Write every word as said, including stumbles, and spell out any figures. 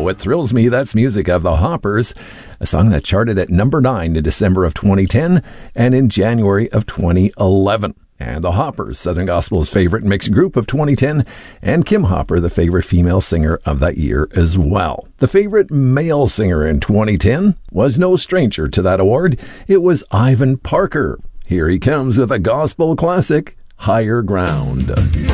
What Thrills Me, that's music of the Hoppers, a song that charted at number nine in December of twenty ten and in January of twenty eleven. And the Hoppers, Southern Gospel's favorite mixed group of twenty ten, and Kim Hopper, the favorite female singer of that year as well. The favorite male singer in twenty ten was no stranger to that award. It was Ivan Parker. Here he comes with a gospel classic, Higher Ground.